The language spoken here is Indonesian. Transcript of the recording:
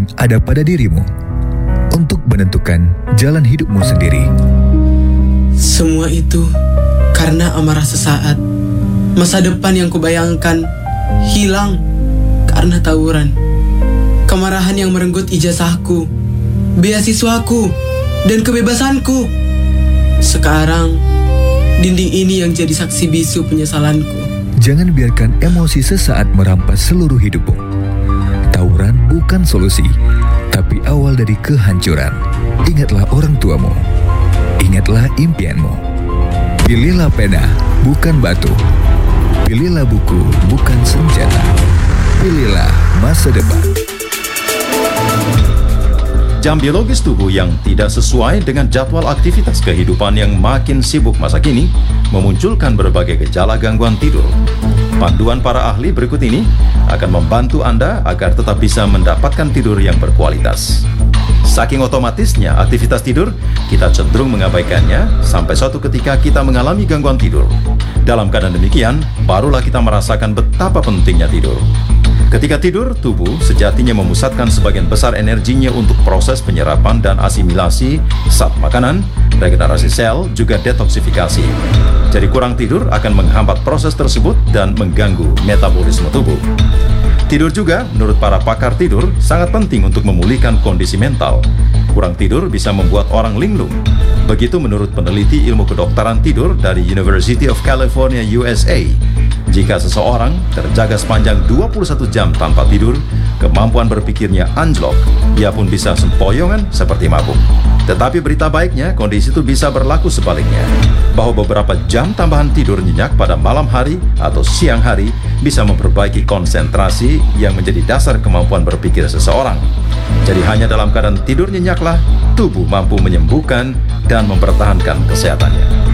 ada pada dirimu untuk menentukan jalan hidupmu sendiri. Semua itu karena amarah sesaat. Masa depan yang kubayangkan hilang karena tawuran. Kemarahan yang merenggut ijazahku, beasiswaku, dan kebebasanku. Sekarang, dinding ini yang jadi saksi bisu penyesalanku. Jangan biarkan emosi sesaat merampas seluruh hidupmu. Tawuran bukan solusi, tapi awal dari kehancuran. Ingatlah orang tuamu. Ingatlah impianmu. Pilihlah pena, bukan batu. Pilihlah buku, bukan senjata. Pilihlah masa depan. Jam biologis tubuh yang tidak sesuai dengan jadwal aktivitas kehidupan yang makin sibuk masa kini memunculkan berbagai gejala gangguan tidur. Panduan para ahli berikut ini akan membantu Anda agar tetap bisa mendapatkan tidur yang berkualitas. Saking otomatisnya aktivitas tidur, kita cenderung mengabaikannya sampai suatu ketika kita mengalami gangguan tidur. Dalam keadaan demikian, barulah kita merasakan betapa pentingnya tidur. Ketika tidur, tubuh sejatinya memusatkan sebagian besar energinya untuk proses penyerapan dan asimilasi zat makanan, regenerasi sel, juga detoksifikasi. Jadi kurang tidur akan menghambat proses tersebut dan mengganggu metabolisme tubuh. Tidur juga, menurut para pakar tidur, sangat penting untuk memulihkan kondisi mental. Kurang tidur bisa membuat orang linglung. Begitu menurut peneliti ilmu kedokteran tidur dari University of California, USA. Jika seseorang terjaga sepanjang 21 jam tanpa tidur, kemampuan berpikirnya anjlok. Dia pun bisa sempoyongan seperti mabuk. Tetapi berita baiknya, kondisi itu bisa berlaku sebaliknya. Bahwa beberapa jam tambahan tidur nyenyak pada malam hari atau siang hari bisa memperbaiki konsentrasi yang menjadi dasar kemampuan berpikir seseorang. Jadi hanya dalam keadaan tidur nyenyaklah tubuh mampu menyembuhkan dan mempertahankan kesehatannya.